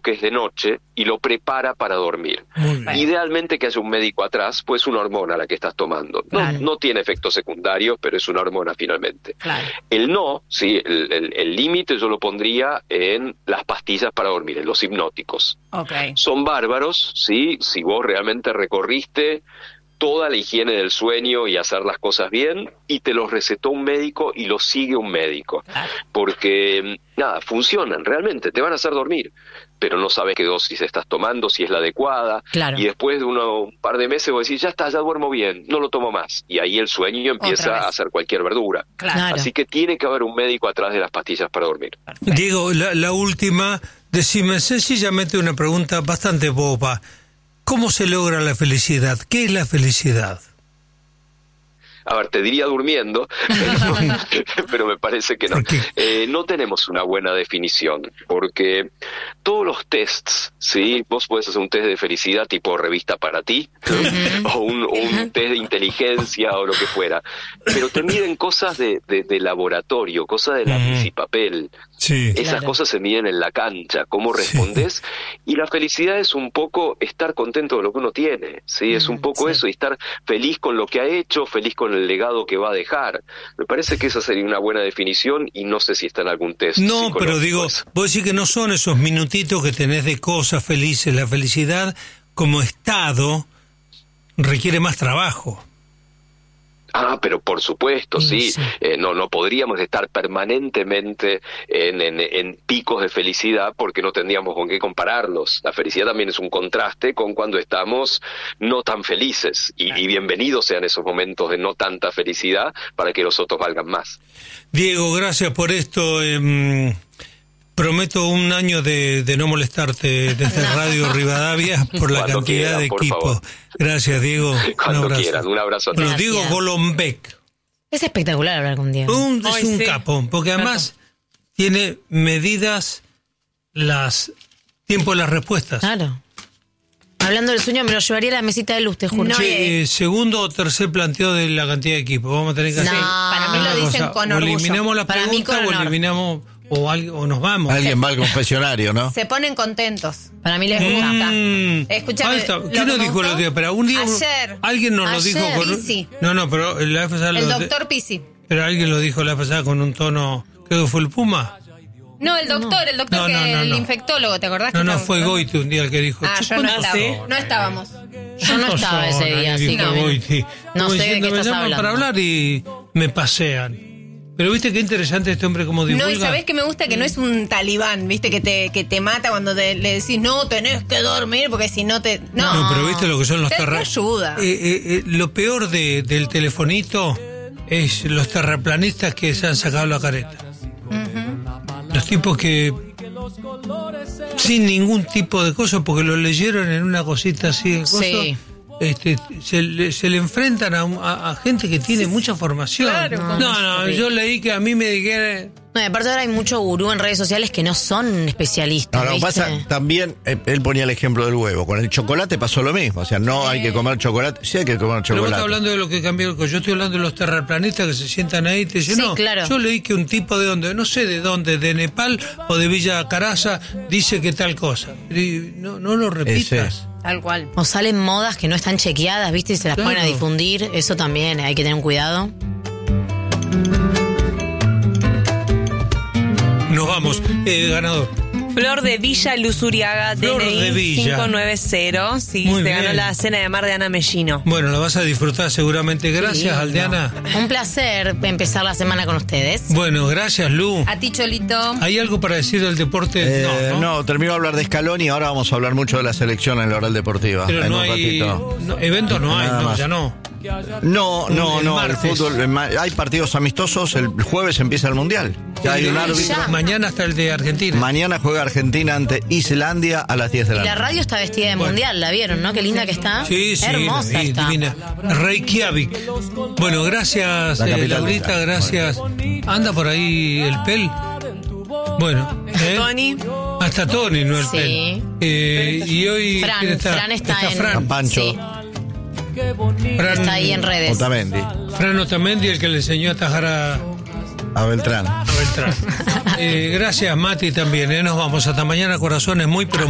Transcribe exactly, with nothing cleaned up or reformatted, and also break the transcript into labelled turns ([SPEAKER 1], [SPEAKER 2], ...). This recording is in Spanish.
[SPEAKER 1] que es de noche y lo prepara para dormir. Idealmente que haya un médico atrás, pues una hormona la que estás tomando.
[SPEAKER 2] Claro.
[SPEAKER 1] No, no tiene efectos secundarios, pero es una hormona finalmente.
[SPEAKER 2] Claro.
[SPEAKER 1] El no, sí, el límite yo lo pondría en las pastillas para dormir, en los hipnóticos.
[SPEAKER 2] Okay.
[SPEAKER 1] Son bárbaros, sí, si vos realmente recorriste toda la higiene del sueño y hacer las cosas bien, y te los recetó un médico y los sigue un médico. Claro. Porque, nada, funcionan, realmente, te van a hacer dormir, pero no sabes qué dosis estás tomando, si es la adecuada,
[SPEAKER 2] claro.
[SPEAKER 1] y después de uno, un par de meses vos decís, ya está, ya duermo bien, no lo tomo más, y ahí el sueño empieza a hacer cualquier verdura.
[SPEAKER 2] Claro.
[SPEAKER 1] Así que tiene que haber un médico atrás de las pastillas para dormir.
[SPEAKER 3] Perfecto. Diego, la, la última, decime sencillamente una pregunta bastante boba. ¿Cómo se logra la felicidad? ¿Qué es la felicidad?
[SPEAKER 1] A ver, te diría durmiendo, pero, pero me parece que no. Eh, no tenemos una buena definición, porque todos los tests, ¿sí? Vos podés hacer un test de felicidad tipo revista para ti, ¿no? o un, un test de inteligencia o lo que fuera, pero te miden cosas de, de, de laboratorio, cosas de lápiz y papel.
[SPEAKER 3] Sí,
[SPEAKER 1] Esas
[SPEAKER 2] claro.
[SPEAKER 1] cosas se miden en la cancha, cómo respondes, sí. Y la felicidad es un poco estar contento de lo que uno tiene, ¿sí? Es un poco sí. eso, y estar feliz con lo que ha hecho, feliz con el legado que va a dejar. Me parece que esa sería una buena definición y no sé si está en algún test.
[SPEAKER 3] No, pero digo, vos decís que no son esos minutitos que tenés de cosas felices. La felicidad como estado requiere más trabajo.
[SPEAKER 1] Ah, pero por supuesto, sí, sí. Eh, no no podríamos estar permanentemente en, en, en picos de felicidad porque no tendríamos con qué compararlos. La felicidad también es un contraste con cuando estamos no tan felices y, y bienvenidos sean esos momentos de no tanta felicidad para que los otros valgan más.
[SPEAKER 3] Diego, gracias por esto. Eh, prometo un año de, de no molestarte desde Radio Rivadavia por la
[SPEAKER 1] Cuando
[SPEAKER 3] cantidad
[SPEAKER 1] quiera,
[SPEAKER 3] de
[SPEAKER 1] por
[SPEAKER 3] equipo.
[SPEAKER 1] favor.
[SPEAKER 3] Gracias, Diego.
[SPEAKER 1] Cuando
[SPEAKER 3] un abrazo.
[SPEAKER 1] quieran, un abrazo a
[SPEAKER 3] Bueno,
[SPEAKER 1] todos.
[SPEAKER 3] Diego Golombek.
[SPEAKER 2] Es espectacular hablar con Diego.
[SPEAKER 3] Un, es
[SPEAKER 2] Ay,
[SPEAKER 3] un
[SPEAKER 2] sí.
[SPEAKER 3] capo, porque además tiene medidas las tiempo de las respuestas.
[SPEAKER 2] Claro. Hablando del sueño, me lo llevaría a la mesita de luz, te juro.
[SPEAKER 3] No, che, eh, segundo o tercer planteo de la cantidad de equipo. Vamos a tener que hacer.
[SPEAKER 2] No, para mí lo dicen
[SPEAKER 3] cosa.
[SPEAKER 2] con
[SPEAKER 3] o
[SPEAKER 2] orgullo.
[SPEAKER 3] eliminamos la
[SPEAKER 2] Para mí
[SPEAKER 3] pregunta
[SPEAKER 2] con
[SPEAKER 3] o
[SPEAKER 2] honor.
[SPEAKER 3] eliminamos o, algo, o nos vamos.
[SPEAKER 4] Alguien va al confesionario, ¿no?
[SPEAKER 5] Se ponen contentos.
[SPEAKER 2] Para mí les gusta.
[SPEAKER 3] Mm.
[SPEAKER 5] Escúchame,
[SPEAKER 3] Ahí está.
[SPEAKER 5] lo
[SPEAKER 3] ¿Quién
[SPEAKER 5] que
[SPEAKER 3] nos
[SPEAKER 5] me
[SPEAKER 3] dijo
[SPEAKER 5] gustó?
[SPEAKER 3] los días? Pero un día
[SPEAKER 5] Ayer.
[SPEAKER 3] alguien nos lo
[SPEAKER 5] Ayer,
[SPEAKER 3] dijo con
[SPEAKER 5] Pisi.
[SPEAKER 3] No, no, pero la vez pasada
[SPEAKER 5] El
[SPEAKER 3] lo-
[SPEAKER 5] doctor Pisi.
[SPEAKER 3] Pero alguien lo dijo la vez pasada con un tono, creo que fue el Puma.
[SPEAKER 5] No, el doctor, el doctor
[SPEAKER 3] No,
[SPEAKER 5] que
[SPEAKER 3] no, no,
[SPEAKER 5] el
[SPEAKER 3] no.
[SPEAKER 5] infectólogo, ¿te acordás?
[SPEAKER 3] No,
[SPEAKER 5] que
[SPEAKER 3] no,
[SPEAKER 5] estaba-
[SPEAKER 3] fue Goiti un día el que dijo.
[SPEAKER 5] Ah,
[SPEAKER 3] "Che,
[SPEAKER 5] yo no
[SPEAKER 3] ¿cuántos
[SPEAKER 5] estaba.
[SPEAKER 3] son?".
[SPEAKER 5] No estábamos.
[SPEAKER 2] Yo no estaba ese día, así
[SPEAKER 3] dijo
[SPEAKER 2] que
[SPEAKER 3] Goiti.
[SPEAKER 2] no
[SPEAKER 3] Como
[SPEAKER 2] sé de
[SPEAKER 3] diciendo,
[SPEAKER 2] qué
[SPEAKER 3] me
[SPEAKER 2] estás
[SPEAKER 3] llaman
[SPEAKER 2] hablando.
[SPEAKER 3] para hablar y me pasean. Pero viste qué interesante este hombre como divulga.
[SPEAKER 5] No, y sabés que me gusta que no es un talibán, viste, que te, que te mata cuando te, le decís, no, tenés que dormir, porque si no te... No,
[SPEAKER 3] No, pero viste lo que son los
[SPEAKER 5] Te
[SPEAKER 3] terrenos.
[SPEAKER 5] ayuda.
[SPEAKER 3] Eh, eh, eh, lo peor de, del telefonito es los terraplanistas que se han sacado la careta. Uh-huh. Los tipos que sin ningún tipo de cosa, porque lo leyeron en una cosita así de cosas,
[SPEAKER 2] Sí.
[SPEAKER 3] este, se, le, se le enfrentan a, a, a gente que tiene mucha formación.
[SPEAKER 5] Claro.
[SPEAKER 3] no, no, yo leí que a mí me dijeron...
[SPEAKER 2] No, y aparte ahora hay mucho gurú en redes sociales que no son especialistas.
[SPEAKER 4] No, lo que
[SPEAKER 2] ¿viste?
[SPEAKER 4] pasa también, eh, él ponía el ejemplo del huevo. Con el chocolate pasó lo mismo. O sea, no hay que comer chocolate. Sí hay que comer
[SPEAKER 3] Pero vos
[SPEAKER 4] chocolate.
[SPEAKER 3] estás hablando de lo que cambió. Yo estoy hablando de los terraplanistas que se sientan ahí y te dicen,
[SPEAKER 2] Sí,
[SPEAKER 3] no,
[SPEAKER 2] claro.
[SPEAKER 3] yo leí que un tipo de donde, no sé de dónde, de Nepal o de Villa Carasa, dice que tal cosa. Y no, no lo repitas.
[SPEAKER 4] Ese.
[SPEAKER 5] Tal cual.
[SPEAKER 2] O salen modas que no están chequeadas, ¿viste? Y se las
[SPEAKER 3] Claro.
[SPEAKER 2] ponen a difundir. Eso también hay que tener un cuidado.
[SPEAKER 3] Nos vamos. Eh, ganador.
[SPEAKER 6] Flor de Villa Luzuriaga,
[SPEAKER 3] Flor
[SPEAKER 6] D N I
[SPEAKER 3] de Villa.
[SPEAKER 6] cinco nueve cero. Sí,
[SPEAKER 3] Muy
[SPEAKER 6] se
[SPEAKER 3] bien.
[SPEAKER 6] ganó la cena de mar de Ana Mellino.
[SPEAKER 3] Bueno, la vas a disfrutar seguramente. Gracias,
[SPEAKER 2] Sí,
[SPEAKER 3] Aldeana.
[SPEAKER 2] Un placer empezar la semana con ustedes.
[SPEAKER 3] Bueno, gracias, Lu.
[SPEAKER 5] A ti, Cholito.
[SPEAKER 3] ¿Hay algo para decir del deporte?
[SPEAKER 4] Eh,
[SPEAKER 3] no,
[SPEAKER 4] no,
[SPEAKER 3] no.
[SPEAKER 4] terminó de hablar de Scaloni y ahora vamos a hablar mucho de la selección en la oral deportiva.
[SPEAKER 3] Pero
[SPEAKER 4] en
[SPEAKER 3] no
[SPEAKER 4] un
[SPEAKER 3] hay...
[SPEAKER 4] ratito.
[SPEAKER 3] no, eventos no hay,
[SPEAKER 4] Nada
[SPEAKER 3] no,
[SPEAKER 4] más.
[SPEAKER 3] ya no.
[SPEAKER 4] No, no,
[SPEAKER 3] El
[SPEAKER 4] no, el
[SPEAKER 3] martes.
[SPEAKER 4] fútbol, el ma- hay partidos amistosos, el jueves empieza el Mundial. Ya hay un
[SPEAKER 2] Ya.
[SPEAKER 4] árbitro.
[SPEAKER 3] Mañana está el de Argentina.
[SPEAKER 4] Mañana juega Argentina ante Islandia a las diez de
[SPEAKER 2] Y
[SPEAKER 4] la
[SPEAKER 2] la
[SPEAKER 4] noche.
[SPEAKER 2] radio está vestida de
[SPEAKER 3] Bueno.
[SPEAKER 2] mundial, ¿la vieron, no? Qué linda que está.
[SPEAKER 3] Sí, sí,
[SPEAKER 2] Hermosa
[SPEAKER 3] sí,
[SPEAKER 2] está.
[SPEAKER 3] divina. Reykjavik. Bueno, gracias,
[SPEAKER 4] La
[SPEAKER 3] eh,
[SPEAKER 4] capital
[SPEAKER 3] Laurita,
[SPEAKER 4] está.
[SPEAKER 3] gracias. Anda por ahí el Pel. Bueno, ¿eh?
[SPEAKER 6] Tony.
[SPEAKER 3] Hasta Tony, no el
[SPEAKER 2] Sí.
[SPEAKER 3] Pel. Eh, y hoy
[SPEAKER 2] Fran,
[SPEAKER 3] ¿quién está?
[SPEAKER 2] Fran está, en...
[SPEAKER 3] Fran.
[SPEAKER 4] Pancho.
[SPEAKER 2] Sí,
[SPEAKER 3] Fran,
[SPEAKER 2] está ahí en redes.
[SPEAKER 4] Otamendi,
[SPEAKER 3] Fran Otamendi, el que le enseñó a atajar a,
[SPEAKER 4] a Beltrán.
[SPEAKER 3] a Beltrán. Eh, gracias, Mati, también. ¿eh? Nos vamos hasta mañana, corazones, muy pero